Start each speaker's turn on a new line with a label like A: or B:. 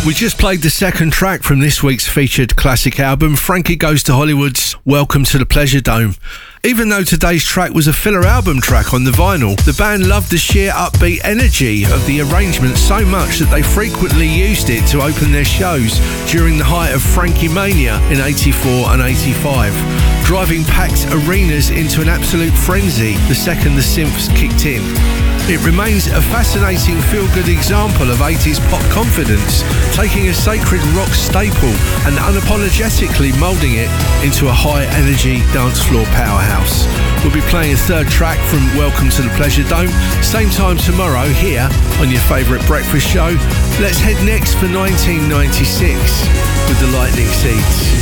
A: We just played the second track from this week's featured classic album, Frankie Goes to Hollywood's Welcome to the Pleasure Dome. Even though today's track was a filler album track on the vinyl, the band loved the sheer upbeat energy of the arrangement so much that they frequently used it to open their shows during the height of Frankie Mania in 84 and 85, driving packed arenas into an absolute frenzy the second the synths kicked in. It remains a fascinating feel-good example of 80s pop confidence, taking a sacred rock staple and unapologetically moulding it into a high-energy dance floor powerhouse. We'll be playing a third track from Welcome to the Pleasure Dome, same time tomorrow here on your favourite breakfast show. Let's head next for 1996 with the Lightning Seeds.